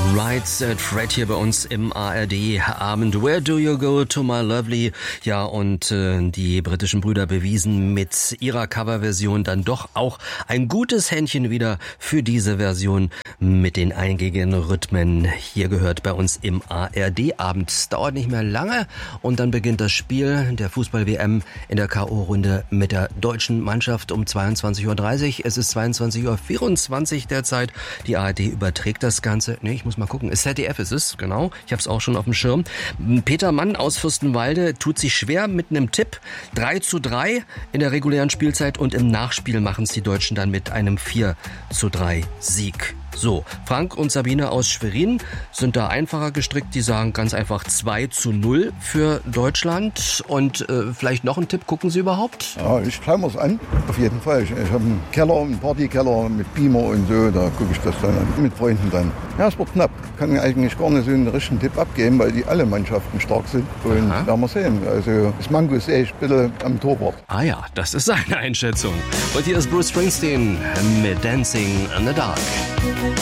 Right at Fred hier bei uns im ARD-Abend. Where do you go to my lovely? Ja, und die britischen Brüder bewiesen mit ihrer Coverversion dann doch auch ein gutes Händchen wieder für diese Version mit den eingängigen Rhythmen. Hier gehört bei uns im ARD-Abend. Dauert nicht mehr lange und dann beginnt das Spiel der Fußball-WM in der K.O.-Runde mit der deutschen Mannschaft um 22.30 Uhr. Es ist 22.24 Uhr derzeit. Die ARD überträgt das Ganze. Nee, ich muss mal gucken. ZDF ist es, genau. Ich habe es auch schon auf dem Schirm. Peter Mann aus Fürstenwalde tut sich schwer mit einem Tipp. 3:3 in der regulären Spielzeit und im Nachspiel machen es die Deutschen dann mit einem 4:3 Sieg. So, Frank und Sabine aus Schwerin sind da einfacher gestrickt. Die sagen ganz einfach 2:0 für Deutschland. Und vielleicht noch ein Tipp, gucken Sie überhaupt? Ja, ich schaue mir es an, auf jeden Fall. Ich habe einen Keller, einen Partykeller mit Beamer und so, da gucke ich das dann an, mit Freunden dann. Ja, es wird knapp. Kann mir eigentlich gar nicht so einen richtigen Tipp abgeben, weil die alle Mannschaften stark sind. Und werden wir sehen. Also das Mango sehe ich bitte am Torwart. Ah ja, das ist seine Einschätzung. Und hier ist Bruce Springsteen mit Dancing in the Dark.